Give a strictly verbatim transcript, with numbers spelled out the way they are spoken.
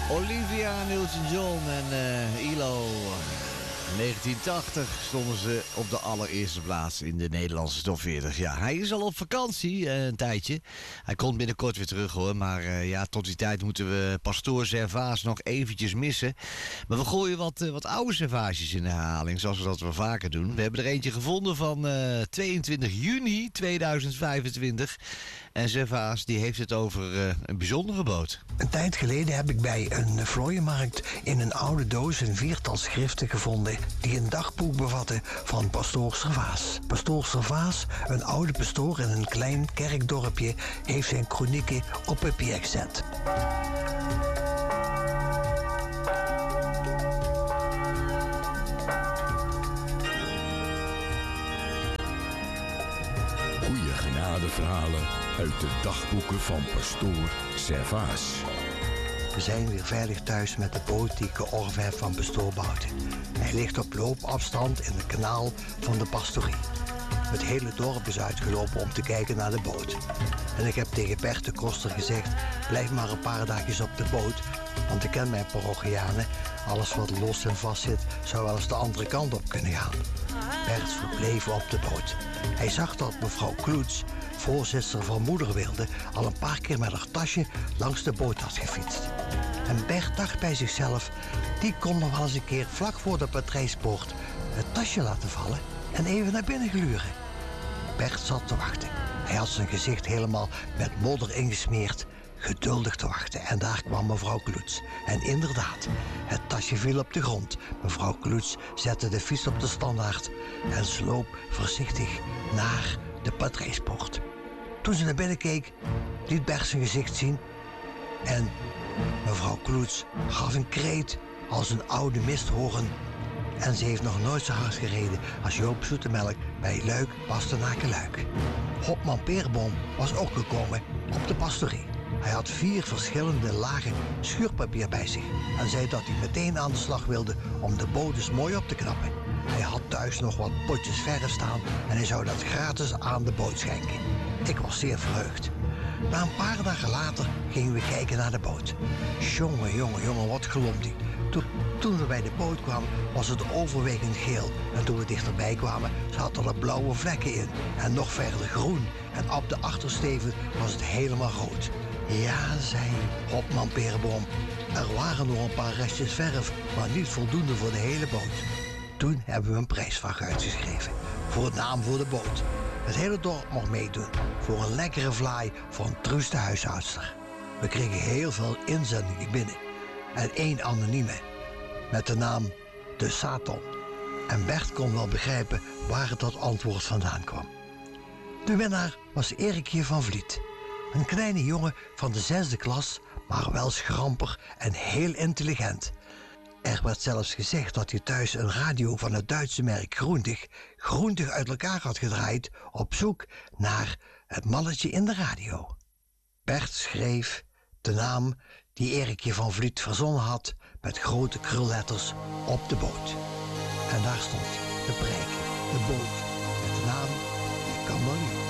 Olivia Newton-John en uh, Ilo. negentien tachtig stonden ze op de allereerste plaats in de Nederlandse top veertig. Ja, hij is al op vakantie, uh, een tijdje. Hij komt binnenkort weer terug hoor. Maar uh, ja, tot die tijd moeten we Pastoor Servaas nog eventjes missen. Maar we gooien wat, uh, wat oude servages in de herhaling, zoals we dat wel vaker doen. We hebben er eentje gevonden van uh, tweeëntwintig juni tweeduizend vijfentwintig. En Servaas die heeft het over uh, een bijzondere boot. Een tijd geleden heb ik bij een vlooienmarkt in een oude doos een viertal schriften gevonden die een dagboek bevatten van Pastoor Servaas. Pastoor Servaas, een oude pastoor in een klein kerkdorpje, heeft zijn kronieken op papier gezet. Goeie genadeverhalen uit de dagboeken van Pastoor Servaas. We zijn weer veilig thuis met de boot die ik georven heb van pastoor Bouten. Hij ligt op loopafstand in het kanaal van de pastorie. Het hele dorp is uitgelopen om te kijken naar de boot. En ik heb tegen Bert de Koster gezegd, blijf maar een paar dagjes op de boot, want ik ken mijn parochianen. Alles wat los en vast zit, zou wel eens de andere kant op kunnen gaan. Bert verbleef op de boot. Hij zag dat mevrouw Kloets, voorzitter van Moederwilde, al een paar keer met haar tasje langs de boot had gefietst. En Bert dacht bij zichzelf, die kon nog wel eens een keer vlak voor de patrijspoort het tasje laten vallen en even naar binnen gluren. Bert zat te wachten. Hij had zijn gezicht helemaal met modder ingesmeerd, geduldig te wachten. En daar kwam mevrouw Kloets. En inderdaad, het tasje viel op de grond. Mevrouw Kloets zette de fiets op de standaard en sloop voorzichtig naar de patrijspoort. Toen ze naar binnen keek, liet Bert zijn gezicht zien en mevrouw Kloets gaf een kreet als een oude misthoorn. En ze heeft nog nooit zo hard gereden als Joop Zoetemelk bij Luik, Bastenaken, Luik. Hopman Peerboom was ook gekomen op de pastorie. Hij had vier verschillende lagen schuurpapier bij zich en zei dat hij meteen aan de slag wilde om de boot eens mooi op te knappen. Hij had thuis nog wat potjes verf staan en hij zou dat gratis aan de boot schenken. Ik was zeer verheugd. Na een paar dagen later gingen we kijken naar de boot. Jongen, jongen, jongen, wat glom die. Toen, toen we bij de boot kwamen was het overwegend geel. En toen we dichterbij kwamen zaten er blauwe vlekken in. En nog verder groen. En op de achtersteven was het helemaal rood. Ja, zei Hopman Peerboom, er waren nog een paar restjes verf, maar niet voldoende voor de hele boot. Toen hebben we een prijsvraag uitgeschreven. Voor het naam voor de boot. Het hele dorp mocht meedoen. Voor een lekkere vlaai van Truus de huishoudster. We kregen heel veel inzendingen binnen. En één anonieme. Met de naam De Satan. En Bert kon wel begrijpen waar het dat antwoord vandaan kwam. De winnaar was Erikje van Vliet. Een kleine jongen van de zesde klas, maar wel schramper en heel intelligent. Er werd zelfs gezegd dat hij thuis een radio van het Duitse merk Groendig, Groendig uit elkaar had gedraaid op zoek naar het mannetje in de radio. Bert schreef de naam die Erikje van Vliet verzonnen had met grote krulletters op de boot. En daar stond de prijken, de boot, met de naam, ik kan wel niet.